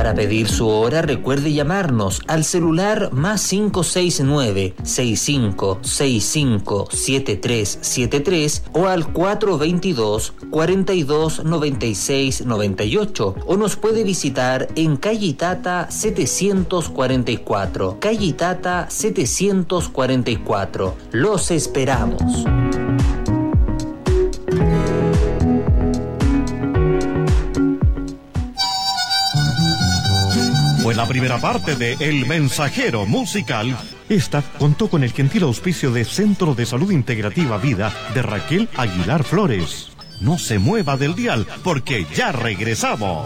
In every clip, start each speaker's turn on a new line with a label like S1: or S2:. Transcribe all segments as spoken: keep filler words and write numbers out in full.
S1: Para pedir su hora, recuerde llamarnos al celular más cinco seis nueve, seis cinco seis cinco, siete tres siete tres o al cuatro veintidós, cuarenta y dos, noventa y seis, noventa y ocho, o nos puede visitar en calle Itata setecientos cuarenta y cuatro. Calle Itata setecientos cuarenta y cuatro. Los esperamos.
S2: Fue la primera parte de El Mensajero Musical. Esta contó con el gentil auspicio de Centro de Salud Integrativa Vida de Raquel Aguilar Flores. No se mueva del dial, porque ya regresamos.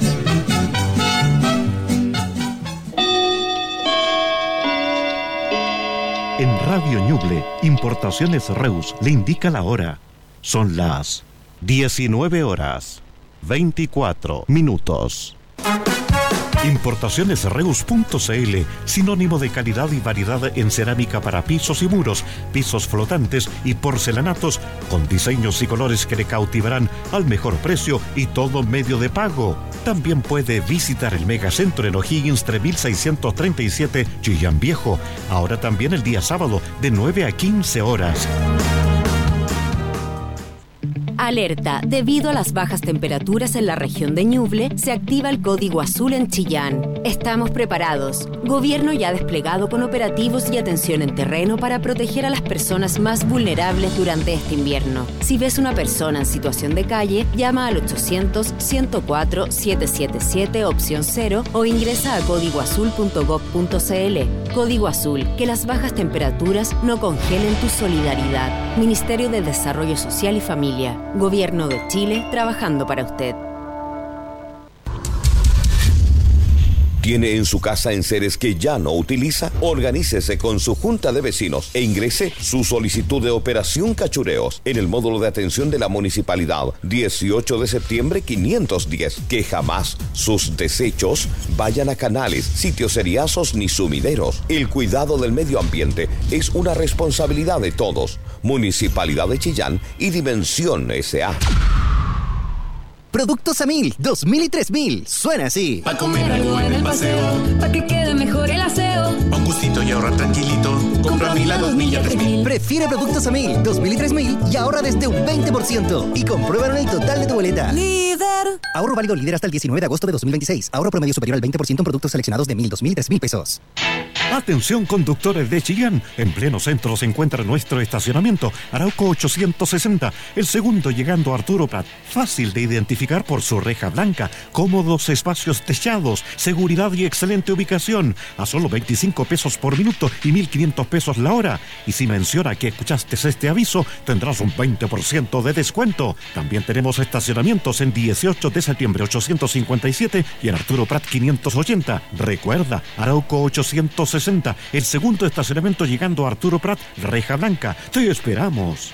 S2: En Radio Ñuble, Importaciones Reus le indica la hora. Son las diecinueve horas, veinticuatro minutos. Importaciones Reus punto c l, sinónimo de calidad y variedad en cerámica para pisos y muros, pisos flotantes y porcelanatos, con diseños y colores que le cautivarán al mejor precio y todo medio de pago. También puede visitar el Megacentro en O'Higgins tres mil seiscientos treinta y siete, Chillán Viejo, ahora también el día sábado de nueve a quince horas.
S3: Alerta, debido a las bajas temperaturas en la región de Ñuble, se activa el código azul en Chillán. Estamos preparados. Gobierno ya desplegado con operativos y atención en terreno para proteger a las personas más vulnerables durante este invierno. Si ves una persona en situación de calle, llama al ochocientos, ciento cuatro, setecientos setenta y siete opción cero o ingresa a código azul punto gob punto c l. Código Azul, que las bajas temperaturas no congelen tu solidaridad. Ministerio de Desarrollo Social y Familia. Gobierno de Chile, trabajando para usted.
S4: ¿Tiene en su casa enseres que ya no utiliza? Organícese con su junta de vecinos e ingrese su solicitud de operación cachureos en el módulo de atención de la municipalidad dieciocho de septiembre quinientos diez. Que jamás sus desechos vayan a canales, sitios seriazos ni sumideros. El cuidado del medio ambiente es una responsabilidad de todos. Municipalidad de Chillán y Dimensión S A
S5: Productos a mil, dos mil y tres mil. Suena así.
S6: Pa' comer algo en el paseo,
S7: pa' que quede mejor el aseo,
S6: pa' un gustito y ahorrar tranquilito. Compra a mil, a dos mil y a tres mil.
S5: Prefiere productos a mil, dos mil y tres mil y ahorra desde un veinte por ciento. Y compruébalo en el total de tu boleta.
S7: Líder.
S5: Ahorro válido líder hasta el diecinueve de agosto de dos mil veintiséis. Ahorro promedio superior al veinte por ciento en productos seleccionados de mil, dos mil y tres mil pesos.
S2: Atención conductores de Chillán, en pleno centro se encuentra nuestro estacionamiento, Arauco ochocientos sesenta, el segundo llegando a Arturo Prat, fácil de identificar por su reja blanca, cómodos espacios techados, seguridad y excelente ubicación, a solo veinticinco pesos por minuto y mil quinientos pesos la hora. Y si menciona que escuchaste este aviso, tendrás un veinte por ciento de descuento. También tenemos estacionamientos en dieciocho de septiembre ochocientos cincuenta y siete y en Arturo Prat quinientos ochenta. Recuerda, Arauco ochocientos sesenta, el segundo estacionamiento llegando a Arturo Prat, reja blanca. Te esperamos.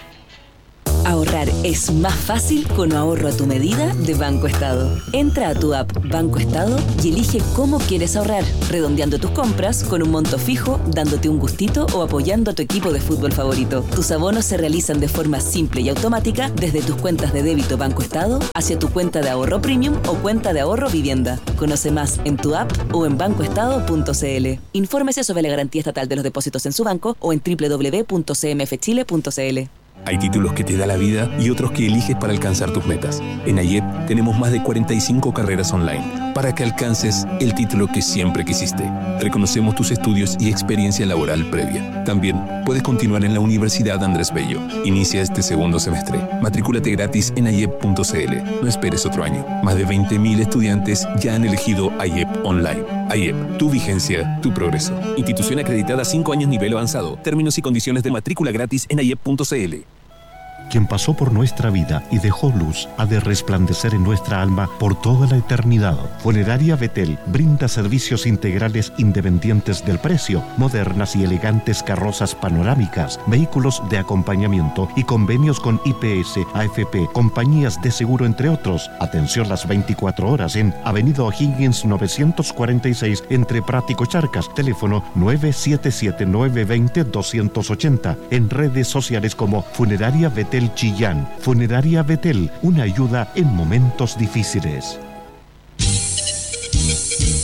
S8: Ahorrar es más fácil con ahorro a tu medida de Banco Estado. Entra a tu app Banco Estado y elige cómo quieres ahorrar, redondeando tus compras con un monto fijo, dándote un gustito o apoyando a tu equipo de fútbol favorito. Tus abonos se realizan de forma simple y automática desde tus cuentas de débito Banco Estado hacia tu cuenta de ahorro premium o cuenta de ahorro vivienda. Conoce más en tu app o en banco estado punto c l. Infórmese sobre la garantía estatal de los depósitos en su banco o en doble u doble u doble u punto c m f chile punto c l.
S9: Hay títulos que te da la vida y otros que eliges para alcanzar tus metas. En AIEP tenemos más de cuarenta y cinco carreras online para que alcances el título que siempre quisiste. Reconocemos tus estudios y experiencia laboral previa. También puedes continuar en la Universidad Andrés Bello. Inicia este segundo semestre. Matricúlate gratis en aiep punto c l. No esperes otro año. Más de veinte mil estudiantes ya han elegido AIEP Online. AIEP, tu vigencia, tu progreso. Institución acreditada cinco años nivel avanzado. Términos y condiciones de matrícula gratis en aiep punto c l.
S2: Quien pasó por nuestra vida y dejó luz ha de resplandecer en nuestra alma por toda la eternidad. Funeraria Betel brinda servicios integrales independientes del precio, modernas y elegantes carrozas panorámicas, vehículos de acompañamiento y convenios con I P S, A F P, compañías de seguro, entre otros. Atención las veinticuatro horas en Avenida O'Higgins novecientos cuarenta y seis entre Prat y Cocharcas. Teléfono nueve siete siete, nueve dos cero, dos ocho cero. En redes sociales como Funeraria Betel Chillán. Funeraria Betel, una ayuda en momentos difíciles.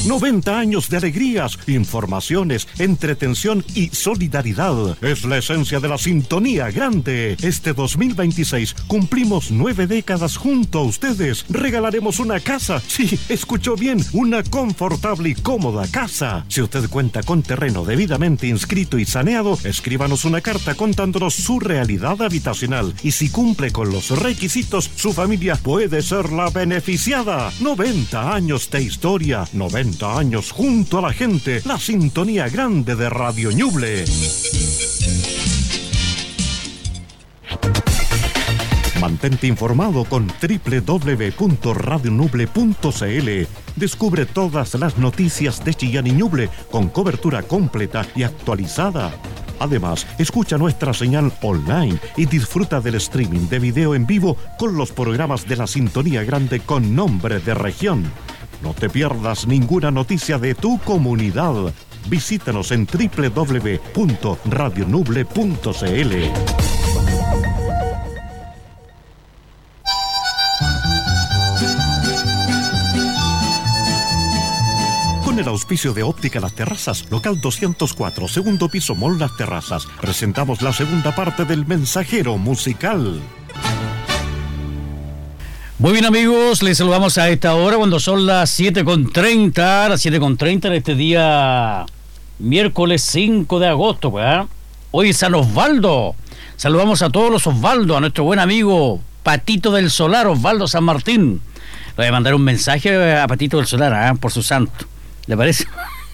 S2: noventa años de alegrías, informaciones, entretención y solidaridad. Es la esencia de la sintonía grande. Este dos mil veintiséis cumplimos nueve décadas junto a ustedes. Regalaremos una casa. Sí, escuchó bien, una confortable y cómoda casa. Si usted cuenta con terreno debidamente inscrito y saneado, escríbanos una carta contándonos su realidad habitacional. Y si cumple con los requisitos, su familia puede ser la beneficiada. noventa años de historia, noventa años junto a la gente. La sintonía grande de Radio Ñuble. Mantente informado con doble u doble u doble u punto radio ñuble punto c l. Descubre todas las noticias de Chillán y Ñuble con cobertura completa y actualizada. Además, escucha nuestra señal online y disfruta del streaming de video en vivo con los programas de la Sintonía Grande con nombre de región. No te pierdas ninguna noticia de tu comunidad. Visítanos en doble u doble u doble u punto radio ñuble punto c l. Con el auspicio de Óptica Las Terrazas, local doscientos cuatro, segundo piso, Mall Las Terrazas, presentamos la segunda parte del Mensajero Musical.
S10: Muy bien, amigos, les saludamos a esta hora cuando son las siete con treinta, las siete con treinta de este día miércoles cinco de agosto, pues, ¿eh? Hoy es San Osvaldo. Saludamos a todos los Osvaldo, a nuestro buen amigo Patito del Solar, Osvaldo San Martín. Le voy a mandar un mensaje a Patito del Solar, ¿eh? Por su santo. ¿Le parece?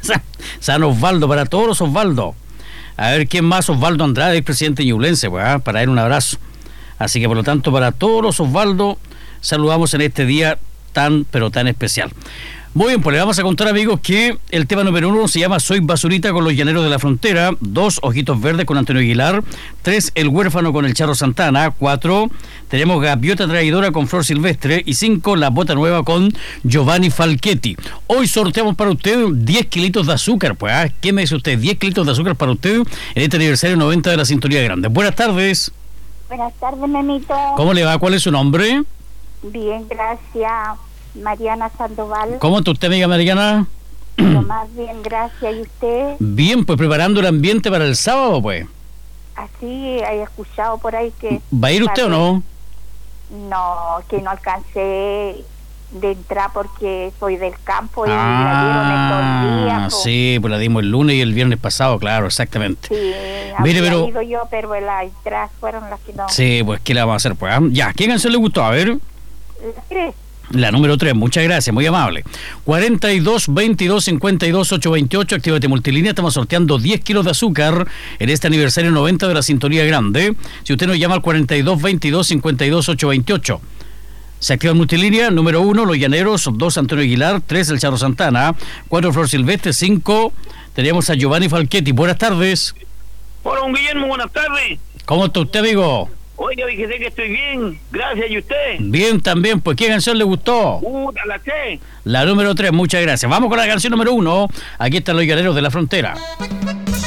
S10: San Osvaldo, para todos los Osvaldo. A ver quién más. Osvaldo Andrade, el presidente ñublense, pues, ¿eh? Para él un abrazo. Así que por lo tanto, para todos los Osvaldo, saludamos en este día tan, pero tan especial. Muy bien, pues le vamos a contar, amigos, que el tema número uno se llama Soy Basurita con los Llaneros de la Frontera. Dos, Ojitos Verdes con Antonio Aguilar. Tres, El Huérfano con el Charro Santana. Cuatro, tenemos Gaviota Traidora con Flor Silvestre. Y cinco, La Bota Nueva con Giovanni Falchetti. Hoy sorteamos para usted diez kilitos de azúcar. Pues, ¿ah? ¿Qué me dice usted? diez kilitos de azúcar para usted en este aniversario noventa de la Sintonía Grande. Buenas tardes.
S11: Buenas tardes, Memito.
S10: ¿Cómo le va? ¿Cuál es su nombre?
S11: Bien, gracias. Mariana Sandoval.
S10: ¿Cómo está usted, amiga Mariana?
S11: Lo más bien, gracias. ¿Y usted?
S10: Bien, pues preparando el ambiente para el sábado, pues.
S11: Así, he escuchado por ahí que...
S10: ¿Va a ir usted o no?
S11: No, que no alcancé de entrar porque soy del campo y
S10: ah,
S11: la dieron estos días. Po.
S10: Sí, pues la dimos el lunes y el viernes pasado, claro, exactamente.
S11: Sí,
S10: Mire, pero...
S11: ido yo, pero las entradas fueron las que no...
S10: Sí, pues, ¿qué le vamos a hacer? Pues, ya, ¿qué canción le gustó? A ver...
S11: ¿La tres?
S10: La número tres, muchas gracias, muy amable. cuarenta y dos, veintidós, cincuenta y dos, ochocientos veintiocho, actívate multilínea, estamos sorteando diez kilos de azúcar en este aniversario noventa de la Sintonía Grande. Si usted nos llama al cuarenta y dos, veintidós, cincuenta y dos, ochocientos veintiocho. Se activa multilínea, número uno, Los Llaneros, dos, Antonio Aguilar, tres, El Charro Santana, cuatro, Flor Silvestre, cinco, tenemos a Giovanni Falchetti. Buenas tardes.
S12: Hola, don Guillermo, buenas tardes.
S10: ¿Cómo está usted, amigo?
S12: Oiga, fíjese que estoy bien, gracias, ¿y usted?
S10: Bien también, pues, ¿qué canción le gustó?
S12: Puta, la sé.
S10: La número tres, muchas gracias. Vamos con la canción número uno. Aquí están Los Llaneros de la Frontera.